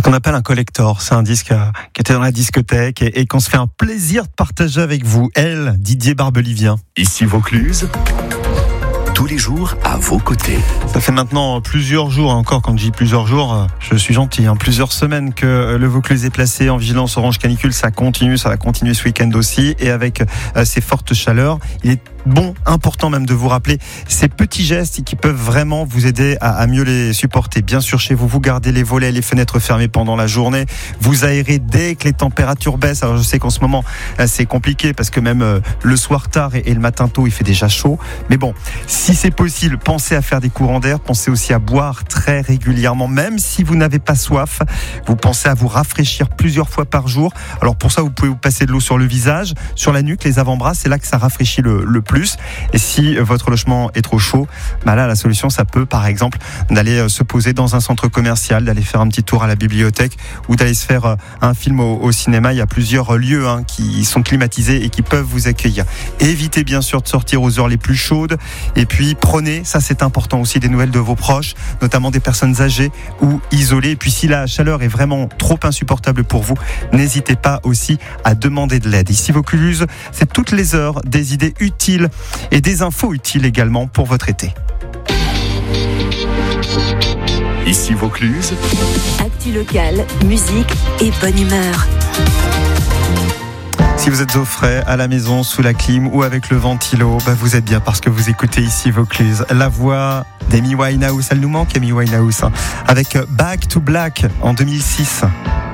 Ce qu'on appelle un collector, c'est un disque qui était dans la discothèque et qu'on se fait un plaisir de partager avec vous. Elle, Didier Barbelivien. Ici Vaucluse, tous les jours à vos côtés. Ça fait maintenant plusieurs jours, encore quand je dis plusieurs jours, je suis gentil, plusieurs semaines que le Vaucluse est placé en vigilance orange canicule. Ça continue, ça va continuer ce week-end aussi. Et avec ces fortes chaleurs, il est important même de vous rappeler ces petits gestes qui peuvent vraiment vous aider à mieux les supporter. Bien sûr, chez vous, vous gardez les volets et les fenêtres fermées pendant la journée. Vous aérez dès que les températures baissent. Alors je sais qu'en ce moment, c'est compliqué parce que même le soir tard et le matin tôt, il fait déjà chaud. Mais bon, si c'est possible, pensez à faire des courants d'air. Pensez aussi à boire très régulièrement. Même si vous n'avez pas soif, vous pensez à vous rafraîchir plusieurs fois par jour. Alors pour ça, vous pouvez vous passer de l'eau sur le visage, sur la nuque, les avant-bras. C'est là que ça rafraîchit le plus. Et si votre logement est trop chaud, là la solution ça peut par exemple d'aller se poser dans un centre commercial, d'aller faire un petit tour à la bibliothèque ou d'aller se faire un film au cinéma. Il y a plusieurs lieux qui sont climatisés et qui peuvent vous accueillir. Évitez bien sûr de sortir aux heures les plus chaudes et puis prenez, ça c'est important aussi, des nouvelles de vos proches, notamment des personnes âgées ou isolées. Et puis si la chaleur est vraiment trop insupportable pour vous, n'hésitez pas aussi à demander de l'aide. Ici Vaucluse, c'est toutes les heures des idées utiles et des infos utiles également pour votre été. Ici Vaucluse, actu locale, musique et bonne humeur. Si vous êtes au frais, à la maison, sous la clim ou avec le ventilo, vous êtes bien parce que vous écoutez ici Vaucluse. La voix d'Amy Winehouse, elle nous manque Amy Winehouse, avec Back to Black en 2006.